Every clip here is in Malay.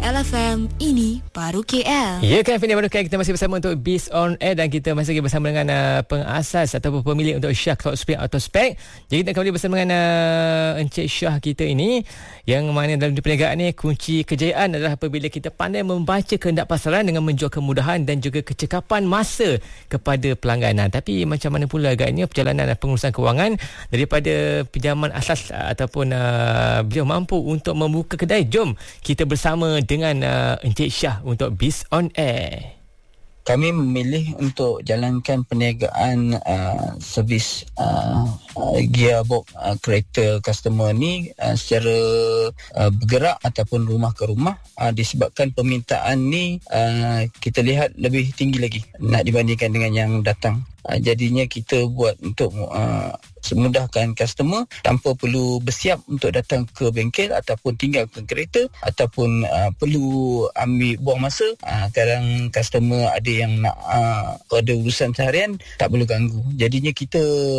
LFM, ini baru KL. Ya kan, ini baru KL. Kita masih bersama untuk Biz on Air dan kita masih lagi bersama dengan pengasas ataupun pemilik untuk Shah Cloudspec Autospec. Jadi kita kembali bersama dengan Encik Shah kita ini, yang mana dalam perniagaan ni kunci kejayaan adalah apabila kita pandai membaca kehendak pasaran dengan menjual kemudahan dan juga kecekapan masa kepada pelanggan. Tapi macam mana pula agaknya perjalanan pengurusan kewangan daripada pinjaman asas ataupun beliau mampu untuk membuka kedai? Jom kita bersama dengan Encik Shah untuk Biz on Air. Kami memilih untuk jalankan perniagaan servis gearbox kereta customer ni secara bergerak ataupun rumah ke rumah, disebabkan permintaan ni kita lihat lebih tinggi lagi nak dibandingkan dengan yang datang. Jadinya kita buat untuk memudahkan customer tanpa perlu bersiap untuk datang ke bengkel ataupun tinggalkan kereta ataupun perlu ambil buang masa. Kadang customer ada yang nak ada urusan seharian, tak perlu ganggu. Jadinya kita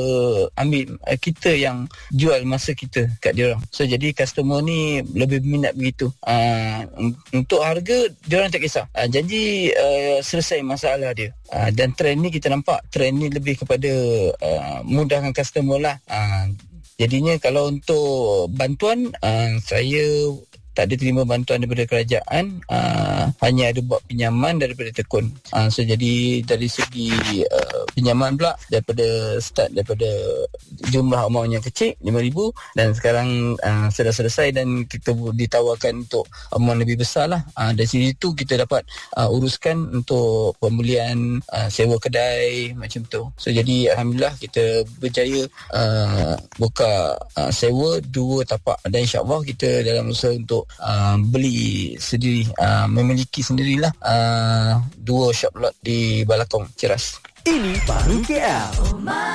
kita yang jual masa kita kat diorang. So jadi customer ni lebih minat begitu. Untuk harga diorang tak kisah. Janji selesai masalah dia. Dan trend ni kita nampak, trend ni lebih kepada mudahkan customer lah. Jadinya kalau untuk bantuan, saya tak ada terima bantuan daripada kerajaan, hanya ada buat pinjaman daripada tekun. So jadi dari segi pinjaman pula, daripada jumlah amount yang kecil 5,000 dan sekarang sudah selesai dan kita ditawarkan untuk amount lebih besar lah. Dari situ kita dapat uruskan untuk pembelian sewa kedai macam tu. So jadi alhamdulillah kita berjaya buka sewa 2 tapak dan insyaAllah kita dalam usaha untuk beli sendiri, memiliki sendirilah 2 shop lot di Balakong, Ceras. Ini baru KL.